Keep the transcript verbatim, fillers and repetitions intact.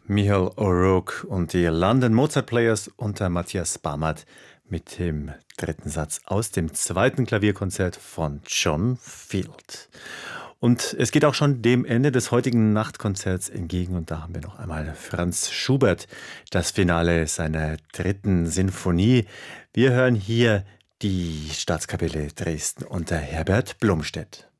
Michael O'Rourke und die London Mozart Players unter Matthias Barmert mit dem dritten Satz aus dem zweiten Klavierkonzert von John Field. Und es geht auch schon dem Ende des heutigen Nachtkonzerts entgegen und da haben wir noch einmal Franz Schubert, das Finale seiner dritten Sinfonie. Wir hören hier die Staatskapelle Dresden unter Herbert Blomstedt.